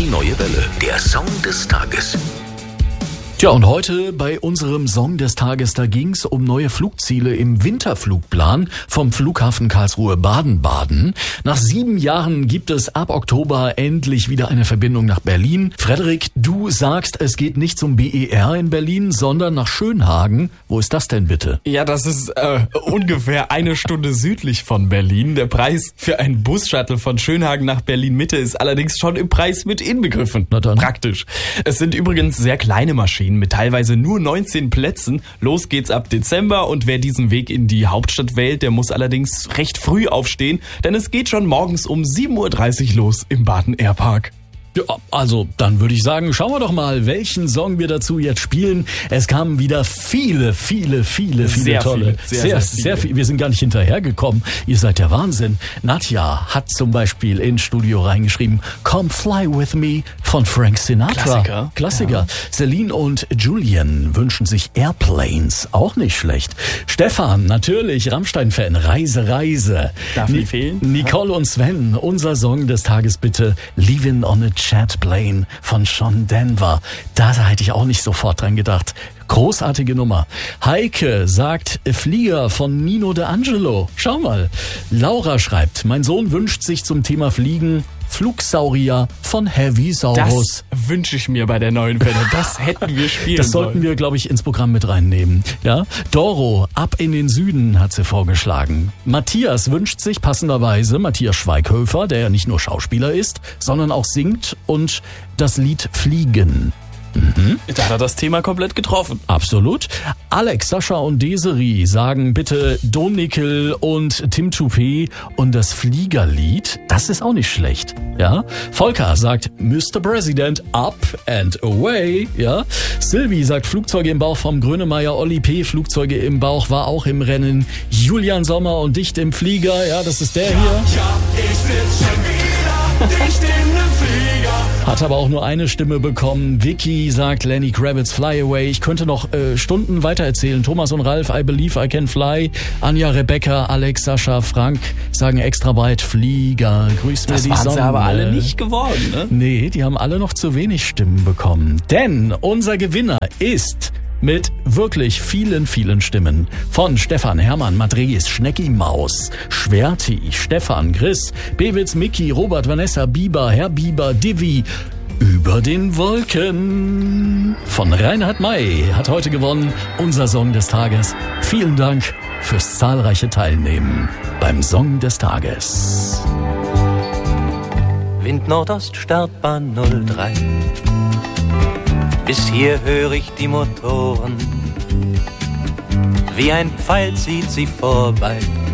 Die neue Welle, der Song des Tages. Tja, und heute bei unserem Song des Tages, da ging's um neue Flugziele im Winterflugplan vom Flughafen Karlsruhe Baden-Baden. Nach 7 Jahren gibt es ab Oktober endlich wieder eine Verbindung nach Berlin. Frederik, du sagst, es geht nicht zum BER in Berlin, sondern nach Schönhagen. Wo ist das denn bitte? Ja, das ist ungefähr 1 Stunde südlich von Berlin. Der Preis für einen Bus-Shuttle von Schönhagen nach Berlin-Mitte ist allerdings schon im Preis mit inbegriffen. Na dann. Praktisch. Es sind übrigens sehr kleine Maschinen mit teilweise nur 19 Plätzen. Los geht's ab Dezember und wer diesen Weg in die Hauptstadt wählt, der muss allerdings recht früh aufstehen, denn es geht schon morgens um 7.30 Uhr los im Baden-Airpark. Ja, also, dann würde ich sagen, schauen wir doch mal, welchen Song wir dazu jetzt spielen. Es kamen wieder viele Sehr tolle. viele, Sehr viel. Wir sind gar nicht hinterhergekommen. Ihr seid der Wahnsinn. Nadja hat zum Beispiel ins Studio reingeschrieben, Come Fly With Me von Frank Sinatra. Klassiker. Ja. Celine und Julian wünschen sich Airplanes. Auch nicht schlecht. Stefan, natürlich, Rammstein-Fan, Reise. Darf nicht fehlen. Nicole und Sven, unser Song des Tages bitte, Leaving on a Jet Plane von John Denver. Da hätte ich auch nicht sofort dran gedacht. Großartige Nummer. Heike sagt Flieger von Nino D'Angelo. Schau mal. Laura schreibt, mein Sohn wünscht sich zum Thema Fliegen Flugsaurier von Heavy Saurus. Das wünsche ich mir bei der neuen Welle. Das hätten wir spielen Das sollten wir, glaube ich, ins Programm mit reinnehmen. Ja? Doro, ab in den Süden, hat sie vorgeschlagen. Matthias wünscht sich passenderweise Matthias Schweighöfer, der ja nicht nur Schauspieler ist, sondern auch singt und das Lied Fliegen. Da hat er das Thema komplett getroffen. Absolut. Alex, Sascha und Desiree sagen bitte Don Nickel und Tim Toupé und das Fliegerlied. Das ist auch nicht schlecht. Ja. Volker sagt Mr. President, up and away. Ja. Sylvie sagt Flugzeuge im Bauch vom Grönemeyer. Olli P. Flugzeuge im Bauch war auch im Rennen. Julian Sommer und dicht im Flieger. Ja, das ist der hier. Ja, ich sitz schon wieder dicht in dem Flieger. Hat aber auch nur eine Stimme bekommen. Vicky sagt Lenny Kravitz, Fly Away. Ich könnte noch Stunden weiter erzählen. Thomas und Ralf, I Believe I Can Fly. Anja, Rebecca, Alex, Sascha, Frank sagen extra breit Flieger. Grüß mir die Sonne. Das waren sie aber alle nicht geworden, ne? Nee, die haben alle noch zu wenig Stimmen bekommen. Denn unser Gewinner ist mit wirklich vielen Stimmen von Stefan, Hermann, Madres, Schnecki Maus, Schwerti, Stefan, Chris, Bewitz, Micky, Robert, Vanessa, Bieber, Herr Bieber, Divi, Über den Wolken von Reinhard May hat heute gewonnen, unser Song des Tages. Vielen Dank fürs zahlreiche Teilnehmen beim Song des Tages. Wind Nordost, Startbahn 03. Bis hier höre ich die Motoren. Wie ein Pfeil zieht sie vorbei.